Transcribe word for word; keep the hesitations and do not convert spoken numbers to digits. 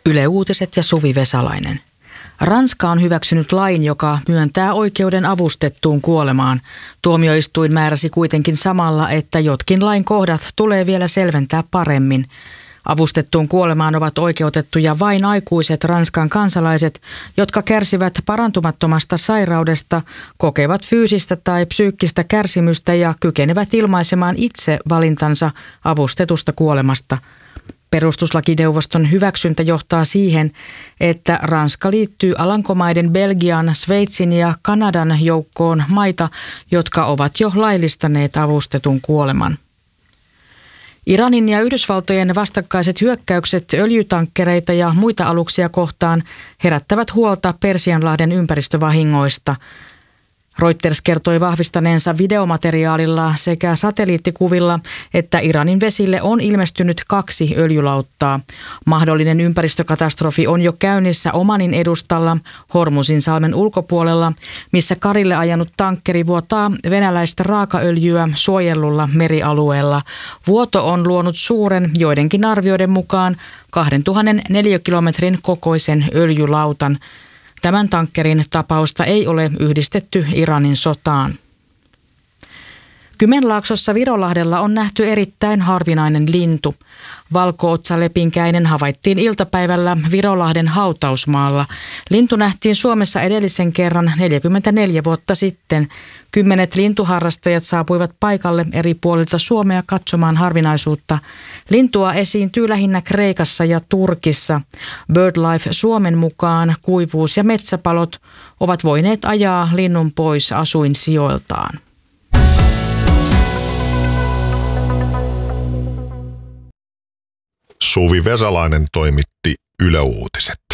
Yle Uutiset ja Suvi Vesalainen. Ranska on hyväksynyt lain, joka myöntää oikeuden avustettuun kuolemaan. Tuomioistuin määräsi kuitenkin samalla, että jotkin lain kohdat tulee vielä selventää paremmin. Avustettuun kuolemaan ovat oikeutettuja vain aikuiset Ranskan kansalaiset, jotka kärsivät parantumattomasta sairaudesta, kokevat fyysistä tai psyykkistä kärsimystä ja kykenevät ilmaisemaan itse valintansa avustetusta kuolemasta. Perustuslakineuvoston hyväksyntä johtaa siihen, että Ranska liittyy Alankomaiden, Belgian, Sveitsin ja Kanadan joukkoon maita, jotka ovat jo laillistaneet avustetun kuoleman. Iranin ja Yhdysvaltojen vastakkaiset hyökkäykset öljytankkereita ja muita aluksia kohtaan herättävät huolta Persianlahden ympäristövahingoista. Reuters kertoi vahvistaneensa videomateriaalilla sekä satelliittikuvilla, että Iranin vesille on ilmestynyt kaksi öljylauttaa. Mahdollinen ympäristökatastrofi on jo käynnissä Omanin edustalla Hormuzin salmen ulkopuolella, missä karille ajanut tankkeri vuotaa venäläistä raakaöljyä suojellulla merialueella. Vuoto on luonut suuren, joidenkin arvioiden mukaan kaksituhatta neliökilometrin kokoisen öljylautan. Tämän tankkerin tapausta ei ole yhdistetty Iranin sotaan. Kymenlaaksossa Virolahdella on nähty erittäin harvinainen lintu. Valko-otsalepinkäinen havaittiin iltapäivällä Virolahden hautausmaalla. Lintu nähtiin Suomessa edellisen kerran neljäkymmentäneljä vuotta sitten. Kymmenet lintuharrastajat saapuivat paikalle eri puolilta Suomea katsomaan harvinaisuutta. Lintua esiintyy lähinnä Kreikassa ja Turkissa. BirdLife Suomen mukaan kuivuus ja metsäpalot ovat voineet ajaa linnun pois asuinsijoiltaan. Suvi Vesalainen toimitti Yle Uutiset.